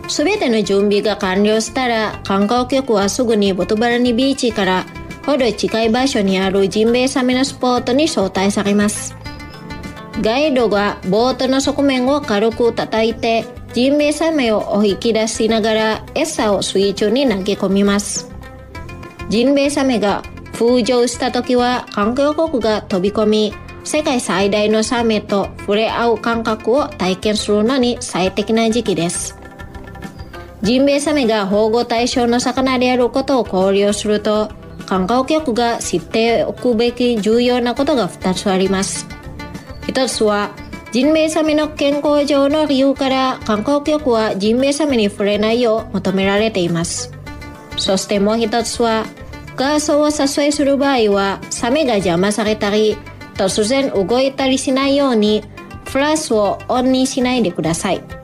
すべての準備が完了したら、観光客はすぐにボトバラニビーチからほど近い場所にあるジンベエザメのスポットに招待されます。ガイドがボートの側面を軽く叩いて、ジンベエザメをお引き出しながら餌を水中に投げ込みます。ジンベエザメが浮上した時は観光客が飛び込み、世界最大のサメと触れ合う感覚を体験するのに最適な時期です。ジンベエザメが保護対象の魚であることを考慮すると、観光客が知っておくべき重要なことが2つあります。1つは、ジンベエザメの健康上の理由から観光客はジンベエザメに触れないよう求められています。そしてもう1つは、ガーソを撮影する場合は、サメが邪魔されたり、突然動いたりしないように、フラッシュをオンにしないでください。